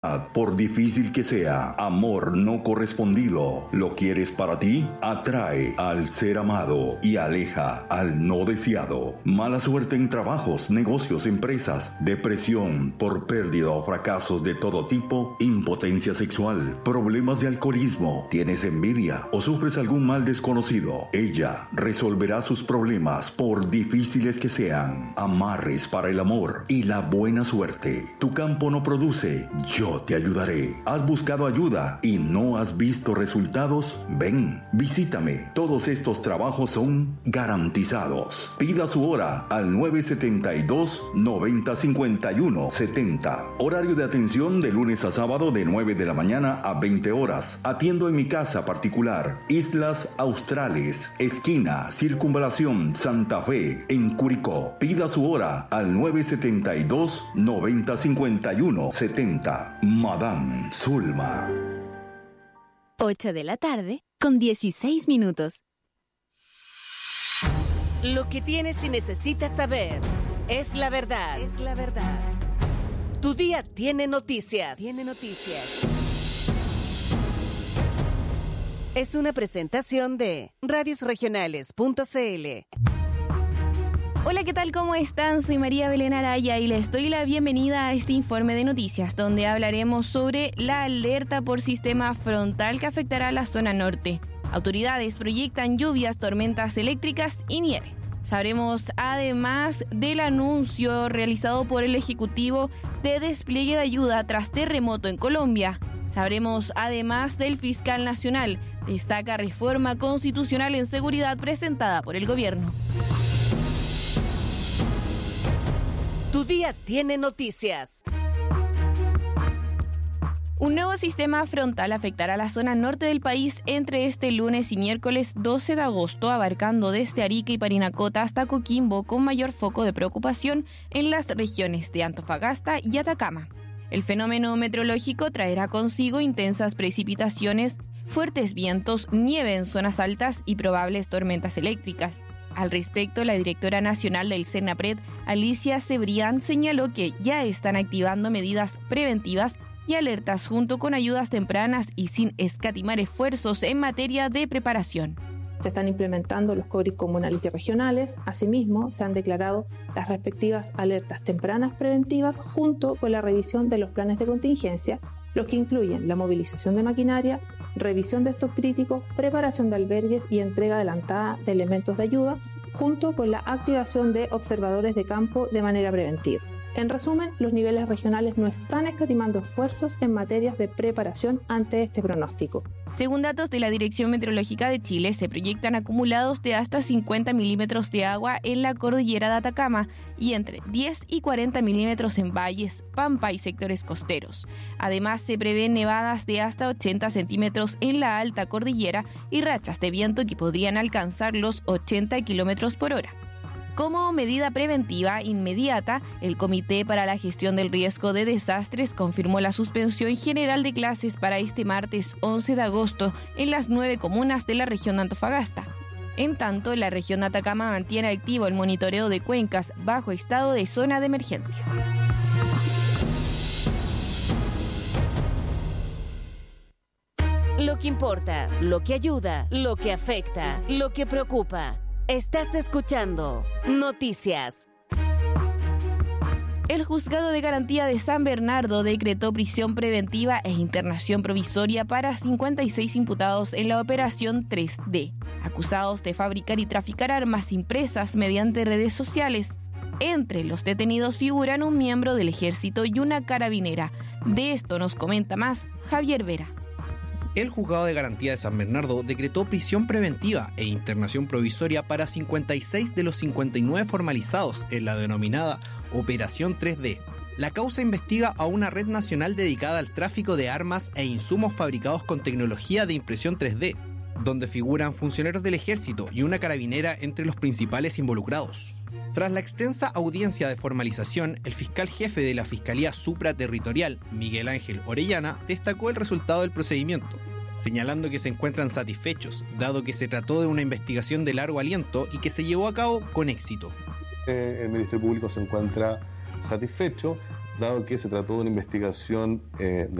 Por difícil que sea, amor no correspondido. ¿Lo quieres para ti? Atrae al ser amado y aleja al no deseado. Mala suerte en trabajos, negocios, empresas, depresión por pérdida o fracasos de todo tipo, impotencia sexual, problemas de alcoholismo, tienes envidia o sufres algún mal desconocido. Ella resolverá sus problemas por difíciles que sean. Amarres para el amor y la buena suerte. Tu campo no produce, yo te ayudaré. ¿Has buscado ayuda y no has visto resultados? Ven, visítame. Todos estos trabajos son garantizados. Pida su hora al 972-9051-70. Horario de atención de lunes a sábado de 9 de la mañana a 20 horas. Atiendo en mi casa particular. Islas Australes, esquina Circunvalación Santa Fe, en Curicó. Pida su hora al 972-9051-70. Madame Zulma. 8 de la tarde con 16 minutos. Lo que tienes y necesitas saber es la verdad. Es la verdad. Tu día tiene noticias. Tiene noticias. Es una presentación de radiosregionales.cl. Hola, ¿qué tal? ¿Cómo están? Soy María Belén Araya y les doy la bienvenida a este informe de noticias donde hablaremos sobre la alerta por sistema frontal que afectará a la zona norte. Autoridades proyectan lluvias, tormentas eléctricas y nieve. Sabremos además del anuncio realizado por el Ejecutivo de despliegue de ayuda tras terremoto en Colombia. Sabremos además del fiscal nacional. Destaca reforma constitucional en seguridad presentada por el gobierno. Tu día tiene noticias. Un nuevo sistema frontal afectará la zona norte del país entre este lunes y miércoles 12 de agosto, abarcando desde Arica y Parinacota hasta Coquimbo, con mayor foco de preocupación en las regiones de Antofagasta y Atacama. El fenómeno meteorológico traerá consigo intensas precipitaciones, fuertes vientos, nieve en zonas altas y probables tormentas eléctricas. Al respecto, la directora nacional del CENAPRED, Alicia Cebrián, señaló que ya están activando medidas preventivas y alertas junto con ayudas tempranas y sin escatimar esfuerzos en materia de preparación. Se están implementando los CORI comunales y regionales. Asimismo, se han declarado las respectivas alertas tempranas preventivas junto con la revisión de los planes de contingencia, los que incluyen la movilización de maquinaria, revisión de stock críticos, preparación de albergues y entrega adelantada de elementos de ayuda, junto con la activación de observadores de campo de manera preventiva. En resumen, los niveles regionales no están escatimando esfuerzos en materias de preparación ante este pronóstico. Según datos de la Dirección Meteorológica de Chile, se proyectan acumulados de hasta 50 milímetros de agua en la cordillera de Atacama y entre 10 y 40 milímetros en valles, pampa y sectores costeros. Además, se prevén nevadas de hasta 80 centímetros en la alta cordillera y rachas de viento que podrían alcanzar los 80 kilómetros por hora. Como medida preventiva inmediata, el Comité para la Gestión del Riesgo de Desastres confirmó la suspensión general de clases para este martes 11 de agosto en las 9 comunas de la región de Antofagasta. En tanto, la región de Atacama mantiene activo el monitoreo de cuencas bajo estado de zona de emergencia. Lo que importa, lo que ayuda, lo que afecta, lo que preocupa. Estás escuchando Noticias. El Juzgado de Garantía de San Bernardo decretó prisión preventiva e internación provisoria para 56 imputados en la operación 3D, acusados de fabricar y traficar armas impresas mediante redes sociales. Entre los detenidos figuran un miembro del ejército y una carabinera. De esto nos comenta más Javier Vera. El Juzgado de Garantía de San Bernardo decretó prisión preventiva e internación provisoria para 56 de los 59 formalizados en la denominada Operación 3D. La causa investiga a una red nacional dedicada al tráfico de armas e insumos fabricados con tecnología de impresión 3D, donde figuran funcionarios del ejército y una carabinera entre los principales involucrados. Tras la extensa audiencia de formalización, el fiscal jefe de la Fiscalía Supraterritorial, Miguel Ángel Orellana, destacó el resultado del procedimiento, señalando que se encuentran satisfechos, dado que se trató de una investigación de largo aliento y que se llevó a cabo con éxito. El Ministerio Público se encuentra satisfecho, dado que se trató de una investigación de